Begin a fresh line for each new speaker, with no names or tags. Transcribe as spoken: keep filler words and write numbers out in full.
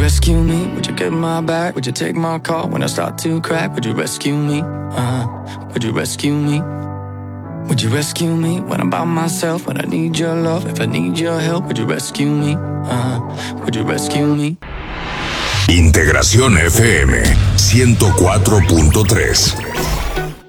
Rescue me, would you get my back? Would you take my call when I start to crack? Would you rescue me? Uh, would you rescue me? Would you rescue me when I'm by myself? When I need your love, if I need your help, would you rescue me? Uh, would you rescue me?
Integración F M ciento cuatro punto tres.